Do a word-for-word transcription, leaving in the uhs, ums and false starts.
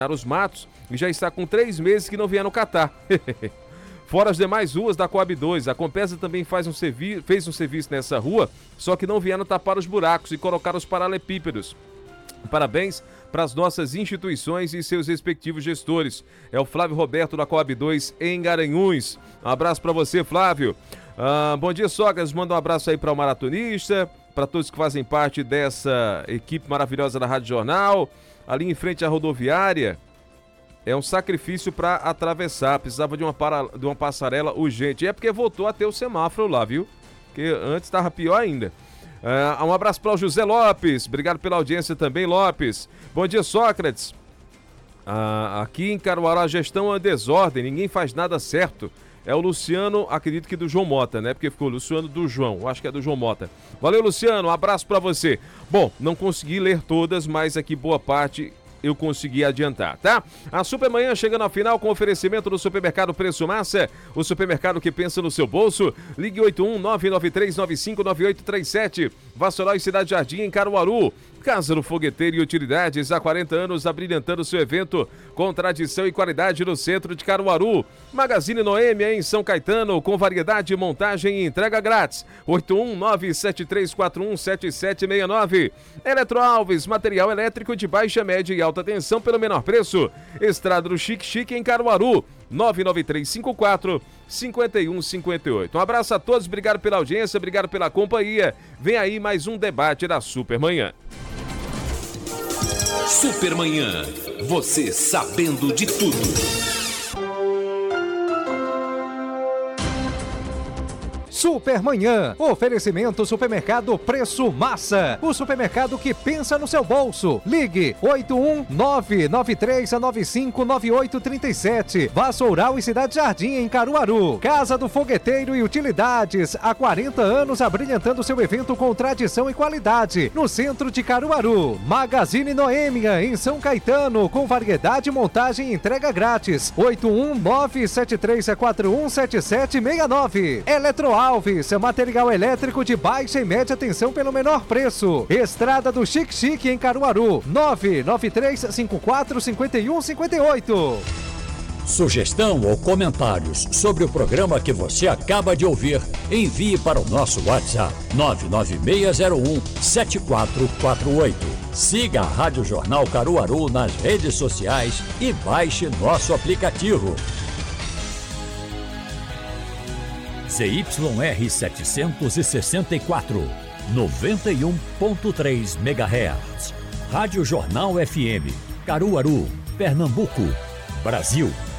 os matos e já está com três meses que não vieram catar. Fora as demais ruas da Coab dois, a Compesa também faz um servi- fez um serviço nessa rua, só que não vieram tapar os buracos e colocar os paralelepípedos. Parabéns para as nossas instituições e seus respectivos gestores. É o Flávio Roberto da Coab dois em Garanhuns. Um abraço para você, Flávio. Ah, bom dia, Sogras. Manda um abraço aí para o maratonista, para todos que fazem parte dessa equipe maravilhosa da Rádio Jornal. Ali em frente à rodoviária, é um sacrifício para atravessar. Precisava de uma, para... de uma passarela urgente. E é porque voltou a ter o semáforo lá, viu? Porque antes estava pior ainda. Uh, um abraço para o José Lopes. Obrigado pela audiência também, Lopes. Bom dia, Sócrates. Uh, aqui em Caruaru a gestão é desordem, ninguém faz nada certo. É o Luciano, acredito que do João Mota, né? Porque ficou Luciano do João, acho que é do João Mota. Valeu, Luciano, um abraço para você. Bom, não consegui ler todas, mas aqui boa parte eu consegui adiantar, tá? A Supermanhã chegando ao final com oferecimento do Supermercado Preço Massa, o supermercado que pensa no seu bolso. Ligue oito um nove nove três nove cinco nove oito três sete. Vassoral e Cidade Jardim em Caruaru. Casa do Fogueteiro e Utilidades, há quarenta anos abrilhantando seu evento com tradição e qualidade no centro de Caruaru. Magazine Noêmia em São Caetano, com variedade, montagem e entrega grátis. oito um nove sete três quatro um sete sete seis nove. Eletroalves, material elétrico de baixa, média e alta tensão pelo menor preço. Estrada do Chique Chique em Caruaru. nove nove três cinco quatro cinco um cinco oito. Um abraço a todos, obrigado pela audiência, obrigado pela companhia. Vem aí mais um debate da Supermanhã. Supermanhã, você sabendo de tudo. Supermanhã, oferecimento Supermercado Preço Massa, o supermercado que pensa no seu bolso. Ligue oito um nove nove três nove cinco nove oito três sete. Vassoural e Cidade Jardim em Caruaru. Casa do Fogueteiro e Utilidades, há quarenta anos abrilhantando seu evento com tradição e qualidade, no centro de Caruaru. Magazine Noêmia em São Caetano, com variedade, montagem e entrega grátis. oito um nove sete três quatro um sete sete seis nove. Eletroalves, material elétrico de baixa e média tensão pelo menor preço. Estrada do Chique Chique em Caruaru. nove nove três cinco quatro cinco um cinco oito. Sugestão ou comentários sobre o programa que você acaba de ouvir, envie para o nosso WhatsApp nove nove seis zero um sete quatro quatro oito. Siga a Rádio Jornal Caruaru nas redes sociais e baixe nosso aplicativo. Z Y R setecentos e sessenta e quatro, noventa e um ponto três megahertz. Rádio Jornal F M, Caruaru, Pernambuco, Brasil.